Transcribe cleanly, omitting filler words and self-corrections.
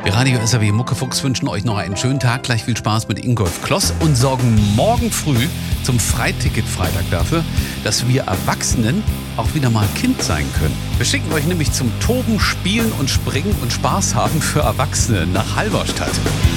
Wir Radio SAW Muckefuchs wünschen euch noch einen schönen Tag. Gleich viel Spaß mit Ingolf Kloss und sorgen morgen früh zum Freiticket-Freitag dafür, dass wir Erwachsenen auch wieder mal Kind sein können. Wir schicken euch nämlich zum Toben, Spielen und Springen und Spaß haben für Erwachsene nach Halberstadt.